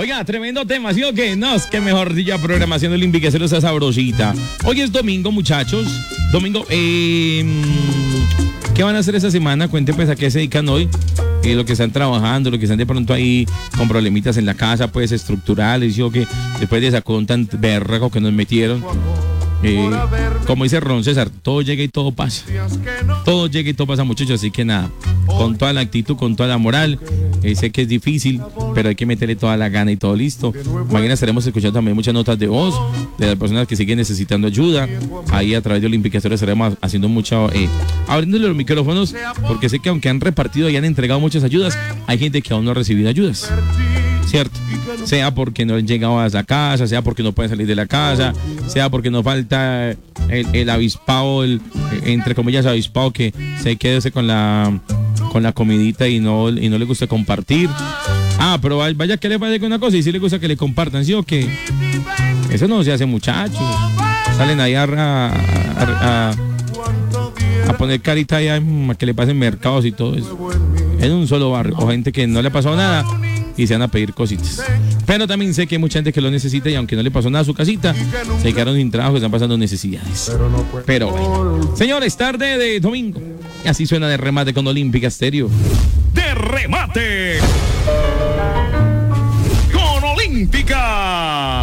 Oiga, tremendo tema, ¿sí o qué? No, es que mejor dicha programación olímpica, hacerlo esa sabrosita. Hoy es domingo, muchachos. Domingo, ¿qué van a hacer esta semana? Cuenten pues a qué se dedican hoy. Lo que están trabajando, lo que están de pronto ahí con problemitas en la casa, pues estructurales, ¿sí o qué? Después de esa con tan berraco que nos metieron. Como dice Ron César, todo llega y todo pasa. Todo llega y todo pasa, muchachos, así que nada, con toda la actitud, con toda la moral. Sé que es difícil, pero hay que meterle toda la gana y todo listo. Mañana estaremos escuchando también muchas notas de voz de las personas que siguen necesitando ayuda. Ahí a través de Olímpica Estéreo estaremos haciendo mucho, abriéndole los micrófonos, porque sé que aunque han repartido y han entregado muchas ayudas, hay gente que aún no ha recibido ayudas. ¿Cierto? Sea porque no han llegado a la casa, sea porque no pueden salir de la casa, sea porque nos falta el avispado, entre comillas avispado, que se quede con la comidita y no le gusta compartir. Pero vaya que le vaya con una cosa y si le gusta que le compartan, ¿sí o qué? Eso no se hace, muchachos. Salen ahí a poner carita ahí a que le pasen mercados y todo eso. En un solo barrio, o gente que no le ha pasado nada y se van a pedir cositas. Pero también sé que hay mucha gente que lo necesita y aunque no le pasó nada a su casita, se quedaron sin trabajo y están pasando necesidades. Pero bueno. Señores, tarde de domingo. Y así suena de remate con Olímpica Estéreo. ¡De remate! ¡Con Olímpica!